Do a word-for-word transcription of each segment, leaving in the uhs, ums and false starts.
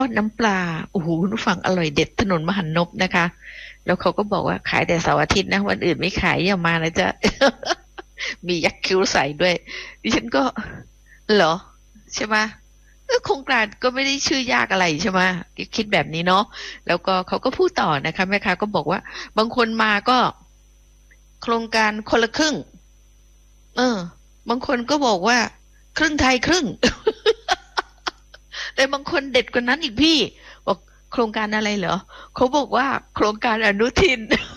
ทอดน้ำปลาโอ้โหคุณผู้ฟังอร่อยเด็ดถนนมหันนบนะคะแล้วเขาก็บอกว่าขายแต่เสาร์อาทิตย์นะวันอื่นไม่ขายอย่ามานะจ๊ะ มียักษ์คิ้วใส่ด้วยดิฉันก็เหรอใช่ไหมเออโครงการก็ไม่ได้ชื่อยากอะไรใช่ไหมคิดแบบนี้เนาะแล้วก็เขาก็พูดต่อนะคะแม่ค้าก็บอกว่าบางคนมาก็โครงการคนละครึ่งเออบางคนก็บอกว่าครึ่งไทยครึ่ง แต่บางคนเด็ดกว่านั้นอีกพี่บอกโครงการอะไรเหรอเขาบอกว่าโครงการอนุทิน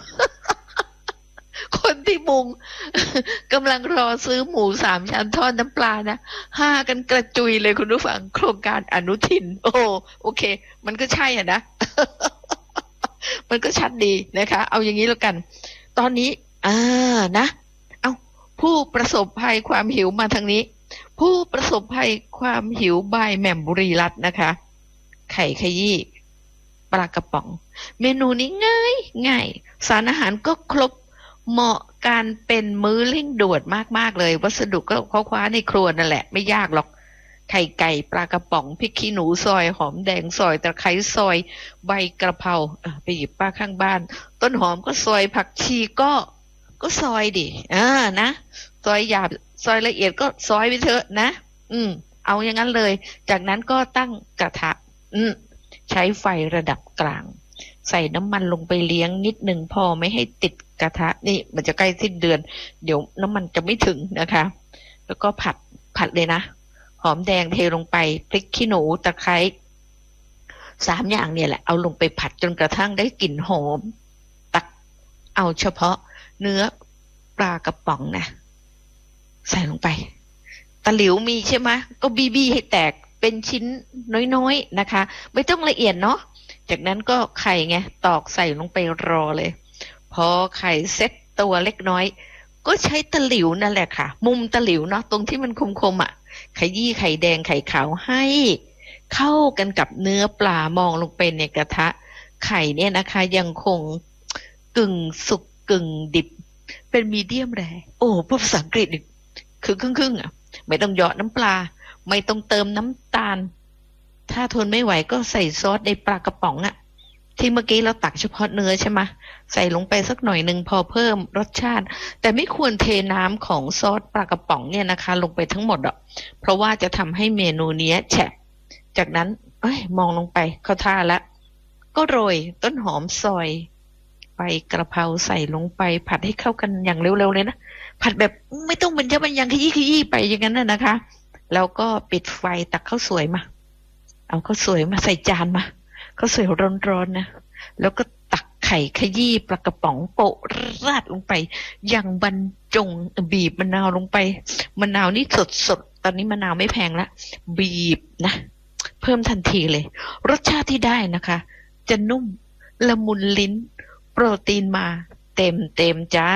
คนที่มุง กำลังรอซื้อหมูสามชั้นทอดน้ำปลานะห้ากันกระจุยเลยคุณผู้ฟังโครงการอนุทินโอ้โอเคมันก็ใช่อ่ะนะ มันก็ชัดดีนะคะเอาอย่างนี้แล้วกันตอนนี้อ่านะเอาผู้ประสบภัยความหิวมาทางนี้ผู้ประสบภัยความหิวบายแหม่มบุรีรัตน์นะคะไข่ขยี้ปลากระป๋องเมนูนี้ง่ายง่ายสารอาหารก็ครบเหมาะการเป็นมื้อเร่งด่วนมากๆเลยวัสดุก็คว้าในครัวนั่นแหละไม่ยากหรอกไข่ไก่ปลากระป๋องพริกขี้หนูซอยหอมแดงซอยตะไคร้ซอยใบกระเพราไปหยิบป้าข้างบ้านต้นหอมก็ซอยผักชีก็ก็ซอยดิอ่านะซอยหยาบซอยละเอียดก็ซอยไปเถอะนะอืมเอาอย่างนั้นเลยจากนั้นก็ตั้งกระทะอืมใช้ไฟระดับกลางใส่น้ำมันลงไปเลี้ยงนิดหนึ่งพอไม่ให้ติดกระทะนี่มันจะใกล้สิ้นเดือนเดี๋ยวน้ำมันจะไม่ถึงนะคะแล้วก็ผัดผัดเลยนะหอมแดงเทลงไปพริกขี้หนูตะไคร้สามอย่างเนี่ยแหละเอาลงไปผัดจนกระทั่งได้กลิ่นหอมตักเอาเฉพาะเนื้อปลากระป๋องนะใส่ลงไปตะหลิวมีใช่ไหมก็บีบีให้แตกเป็นชิ้นน้อยๆนะคะไม่ต้องละเอียดเนาะจากนั้นก็ไข่ไงตอกใส่ลงไปรอเลยพอไข่เซ็ตตัวเล็กน้อยก็ใช้ตะหลิวนั่นแหละค่ะมุมตะหลิวเนาะตรงที่มันคมๆอ่ะขยี้ไข่แดงไข่ขาวให้เข้ากันกับเนื้อปลามองลงไปในกระทะไข่เนี่ยนะคะยังคงกึ่งสุกกึ่งดิบเป็นมีเดียมแรร์โอ้พูดภาษาอังกฤษคือครึ่งๆอ่ะไม่ต้องเหยาะน้ำปลาไม่ต้องเติมน้ำตาลถ้าทนไม่ไหวก็ใส่ซอสในปลากระป๋องอ่ะที่เมื่อกี้เราตักเฉพาะเนื้อใช่ไหมใส่ลงไปสักหน่อยหนึ่งพอเพิ่มรสชาติแต่ไม่ควรเทน้ำของซอสปลากระป๋องเนี่ยนะคะลงไปทั้งหมดอ่ะเพราะว่าจะทำให้เมนูนี้แฉะจากนั้นเอ้ยมองลงไปเข้าท่าแล้วก็โรยต้นหอมซอยใบกระเพราใส่ลงไปผัดให้เข้ากันอย่างเร็วๆเลยนะผัดแบบไม่ต้องเป็นเจ้าบรรยังขยี้ขยี้ไปอย่างนั้นน่ะนะคะแล้วก็ปิดไฟตักข้าวสวยมาเอาข้าวสวยมาใส่จานมาข้าวสวยร้อนๆนะแล้วก็ตักไข่ขยี้ปลากระป๋องโปะราดลงไปอย่างบรรจงบีบมะนาวลงไปมะนาวนี่สดๆตอนนี้มะนาวไม่แพงละบีบนะเพิ่มทันทีเลยรสชาติที่ได้นะคะจะนุ่มละมุนลิ้นโปรตีนมาเต็มเต็มจ้า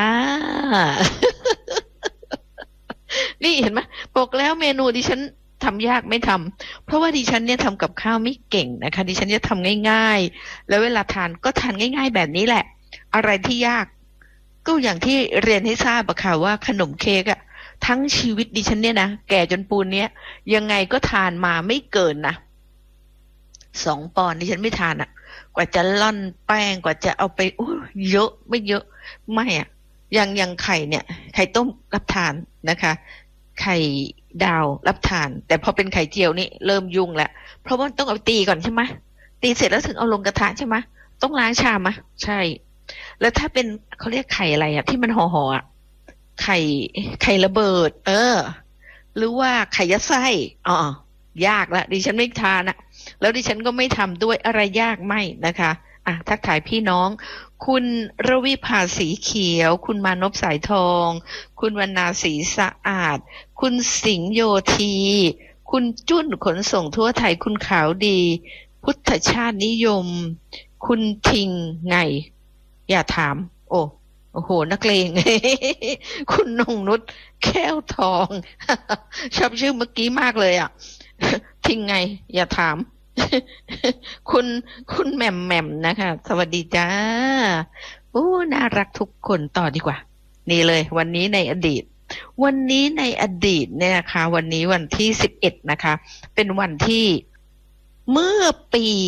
นี่เห็นไหมบอกแล้วเมนูดิฉันทำยากไม่ทำเพราะว่าดิฉันเนี่ยทำกับข้าวไม่เก่งนะคะดิฉันจะทำง่ายๆแล้วเวลาทานก็ทานง่ายๆแบบนี้แหละอะไรที่ยากก็อย่างที่เรียนให้ทราบอะค่ะว่าขนมเค้กอะทั้งชีวิตดิฉันเนี่ยนะแก่จนปูนเนี้ยยังไงก็ทานมาไม่เกินนะสองปอนด์ดิฉันไม่ทานอะกว่าจะล่อนแป้งกว่าจะเอาไปโอ้เยอะไม่เยอะไม่อะอย่างอย่างไข่เนี่ยไข่ต้มรับทานนะคะไข่ดาวรับทานแต่พอเป็นไข่เจียวนี่เริ่มยุ่งแล้วเพราะว่าต้องเอาตีก่อนใช่ไหมตีเสร็จแล้วถึงเอาลงกระทะใช่ไหมต้องล้างชามะใช่แล้วถ้าเป็นเขาเรียกไข่อะไรอะที่มันห่อๆอะไข่ไข่ระเบิดเออหรือว่าไข่ยัดไส้อ๋อยากละดิฉันไม่ทานอะแล้วดิฉันก็ไม่ทำด้วยอะไรยากไม่นะคะอ่ะทักทายพี่น้องคุณรวิภาสีเขียวคุณมานพสายทองคุณวรรณาสีสะอาดคุณสิงห์โยธีคุณจุ้นขนส่งทั่วไทยคุณขาวดีพุทธชาตินิยมคุณทิงไงอย่าถามโอ้โอ้โหนักเลง คุณนงนุชแก้วทอง ชอบชื่อเมื่อกี้มากเลยอ่ะ ทิงไงอย่าถาม คุณคุณแหม่มแหม่มนะคะสวัสดีจ้าโอ้น่ารักทุกคนต่อดีกว่านี่เลยวันนี้ในอดีตวันนี้ในอดีตเนี่ยนะคะวันนี้วันที่สิบเอ็ดนะคะเป็นวันที่เมื่อปี